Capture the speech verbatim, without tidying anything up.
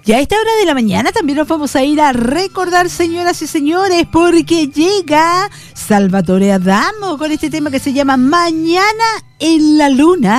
Y a esta hora de la mañana también nos vamos a ir a recordar, señoras y señores, porque llega Salvatore Adamo con este tema que se llama Mañana en la Luna.